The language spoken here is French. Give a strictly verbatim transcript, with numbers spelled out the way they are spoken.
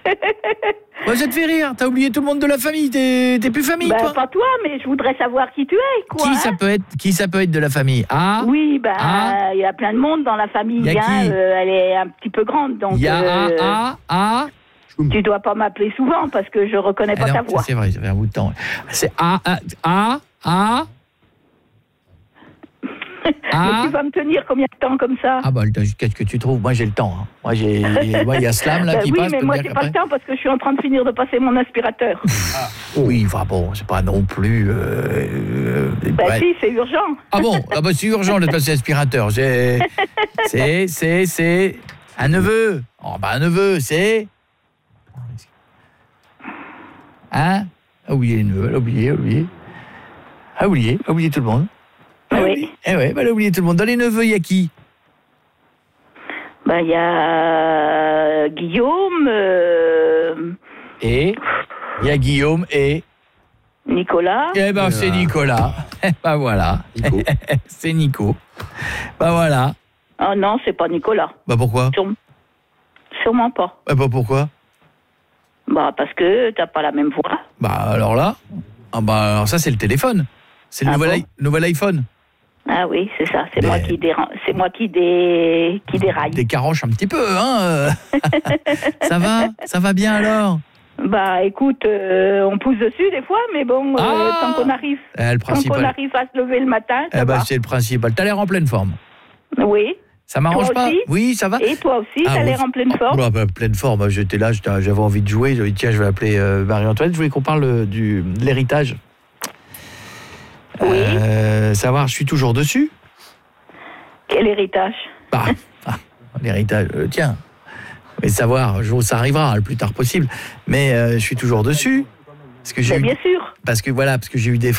Ouais, ça te fait rire. T'as oublié tout le monde de la famille. T'es, t'es plus famille, Ben, toi? pas toi, mais je voudrais savoir qui tu es, quoi. Qui hein. ça peut être? Qui ça peut être de la famille? Ah. Oui, ben, il Ah. y a plein de monde dans la famille. Y a hein, qui euh, elle est un petit peu grande, donc. Il y a euh, ah ah ah. Tu dois pas m'appeler souvent parce que je reconnais pas Alors, ta voix. ça, c'est vrai, ça fait un bout de temps. C'est ah ah ah ah. Ah. Mais tu vas me tenir combien de temps comme ça? Ah bah qu'est-ce que tu trouves? Moi j'ai le temps. Hein. Moi j'ai, moi il y a Slam là Ben qui oui, passe. mais peut moi dire j'ai pas qu'après- le temps parce que je suis en train de finir de passer mon aspirateur. Oui, enfin bon, c'est pas non plus. Euh, euh, Ben ouais. si, c'est urgent. Ah bon, ah bah c'est urgent de passer l'aspirateur. J'ai, c'est, c'est, c'est un neveu. Oh bah un neveu, c'est. Hein? Ah oublié les neveux, elle a oublié, elle a oublié. Ah oublié, elle a oublié tout le monde. Ah, Oui. Eh ouais, bah, elle a oublié tout le monde. Dans les neveux, il y a qui? Ben il y a euh, Guillaume, euh, Et il y a Guillaume et. Nicolas. Eh ben c'est Nicolas. Eh ben voilà. Nico. C'est Nico. Ben voilà. Oh non, c'est pas Nicolas. Bah pourquoi? Sûre- Sûrement pas. Bah, bah pourquoi? Bah parce que t'as pas la même voix. Bah alors là, ah bah alors ça c'est le téléphone. C'est le Ah nouvel, bon i- nouvel iPhone. Ah oui, c'est ça. C'est Mais- moi qui déra... c'est moi qui dé... qui déraille. Des caroches un petit peu, hein. euh. Ça va? Ça va bien alors? Bah écoute, euh, on pousse dessus des fois, mais bon, euh, Ah tant qu'on arrive, Eh, le tant qu'on principal. arrive à se lever le matin, ça Eh ben va. c'est le principal. T'as l'air en pleine forme. Oui. Ça m'arrange Toi pas? aussi Oui, ça va. Et toi aussi, Ah, t'as oui. l'air en pleine forme. Oh, bah, pleine forme. J'étais là, j'étais- j'avais envie de jouer. J'avais dit, tiens, je vais appeler euh, Marie-Antoinette. Je voulais qu'on parle euh, du, de l'héritage. Oui. Euh, savoir, je suis toujours dessus. Quel héritage? Bah, ah, l'héritage, euh, tiens. Mais savoir, je- ça arrivera le plus tard possible. Mais euh, je suis toujours dessus. Parce que j'ai Mais eu, bien sûr. parce que voilà, parce que j'ai eu des